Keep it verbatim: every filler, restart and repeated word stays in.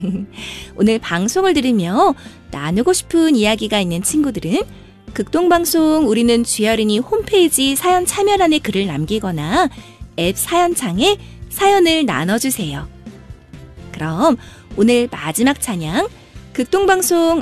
오늘 방송을 들으며 나누고 싶은 이야기가 있는 친구들은 극동방송 우리는 쥐어린이 홈페이지 사연 참여란에 글을 남기거나 앱 사연창에 사연을 나눠주세요. 그럼 오늘 마지막 찬양 극동방송